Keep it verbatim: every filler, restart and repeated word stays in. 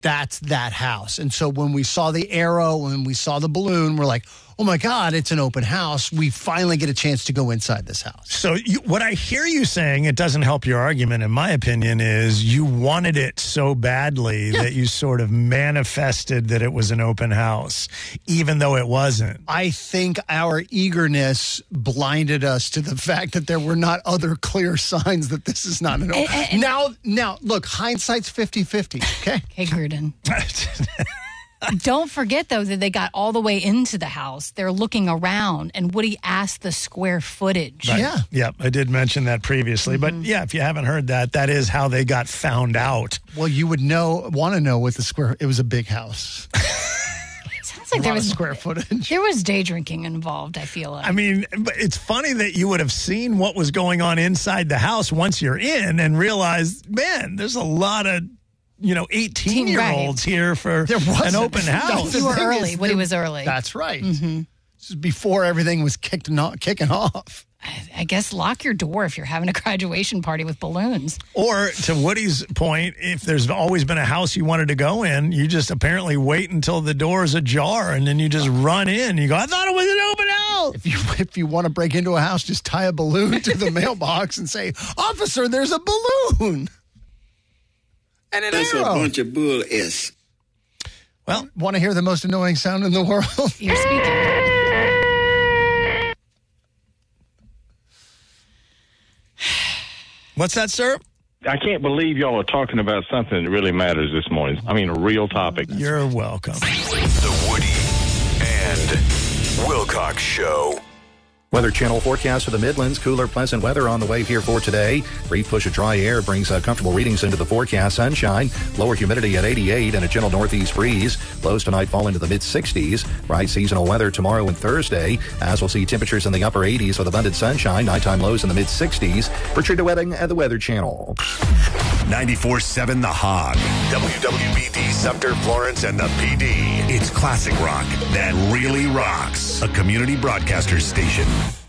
that's that house. And so when we saw the arrow, when we saw the balloon, we're like, oh my God, it's an open house. We finally get a chance to go inside this house. So you, what I hear you saying, it doesn't help your argument, in my opinion, is you wanted it so badly yeah. that you sort of manifested that it was an open house, even though it wasn't. I think our eagerness blinded us to the fact that there were not other clear signs that this is not an open house. Now, now, look, hindsight's fifty-fifty, okay? Okay, Gruden. Don't forget, though, that they got all the way into the house. They're looking around, and Woody asked the square footage. Right. Yeah. Yeah, I did mention that previously. Mm-hmm. But, yeah, if you haven't heard that, that is how they got found out. Well, you would know, want to know what the square, it was a big house. Sounds like there was square footage. There was day drinking involved, I feel like. I mean, it's funny that you would have seen what was going on inside the house once you're in and realized, man, there's a lot of, you know, eighteen-year-olds right. here for an open house. You were early. Woody was early. That's right. Mm-hmm. This is before everything was kicked not, kicking off. I, I guess lock your door if you're having a graduation party with balloons. Or, to Woody's point, if there's always been a house you wanted to go in, you just apparently wait until the door is ajar, and then you just run in. You go, I thought it was an open house. If you if you want to break into a house, just tie a balloon to the mailbox and say, officer, there's a balloon. And an That's arrow. a bunch of bull s. Well, want to hear the most annoying sound in the world? You're speaking. What's that, sir? I can't believe y'all are talking about something that really matters this morning. I mean, a real topic. You're welcome. The Woody and Wilcox Show. Weather Channel forecast for the Midlands. Cooler, pleasant weather on the way here for today. Brief push of dry air brings uh, comfortable readings into the forecast. Sunshine, lower humidity at eighty-eight and a gentle northeast breeze. Lows tonight fall into the mid-sixties. Bright seasonal weather tomorrow and Thursday, as we'll see temperatures in the upper eighties with abundant sunshine. Nighttime lows in the mid-sixties. Richard DeWetting at the Weather Channel. ninety-four seven The Hog. W W B D Sumter, Florence, and the P D. It's classic rock that really rocks. A community broadcaster station.